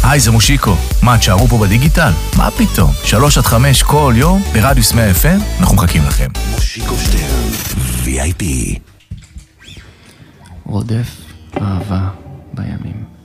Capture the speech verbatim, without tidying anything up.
היי, זה מושיקו. מה, תשארו פה בדיגיטל? מה פתאום? שלוש עד חמש כל יום ברדיוס מאה אף אם, אנחנו מחכים לכם. מושיקו שטרן, וי איי פי. רודף אהבה בימים.